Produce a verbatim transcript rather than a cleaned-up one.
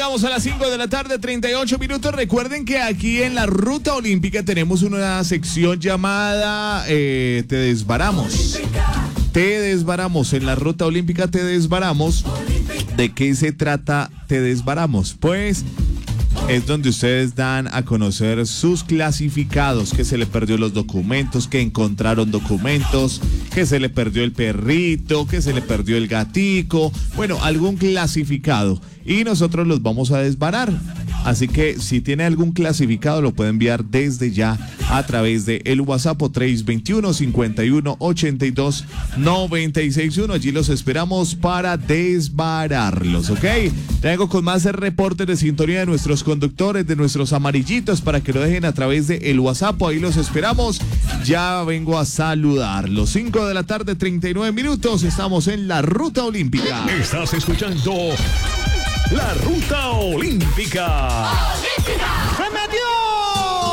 Llegamos a las cinco de la tarde, treinta y ocho minutos. Recuerden que aquí en la Ruta Olímpica tenemos una sección llamada eh, Te Desbaramos. Te Desbaramos. En la Ruta Olímpica Te Desbaramos. ¿De qué se trata Te Desbaramos? Pues es donde ustedes dan a conocer sus clasificados, que se le perdió los documentos, que encontraron documentos, que se le perdió el perrito, que se le perdió el gatico, bueno, algún clasificado. Y nosotros los vamos a desbarar. Así que si tiene algún clasificado lo puede enviar desde ya a través de el WhatsApp tres dos uno, cinco uno, ocho dos, nueve seis uno. Allí los esperamos para desbararlos, ¿ok? Traigo con más reportes de sintonía de nuestros conductores, de nuestros amarillitos, para que lo dejen a través de el WhatsApp. Ahí los esperamos. Ya vengo a saludarlos. cinco de la tarde, treinta y nueve minutos. Estamos en la Ruta Olímpica. Estás escuchando La Ruta Olímpica. Olímpica.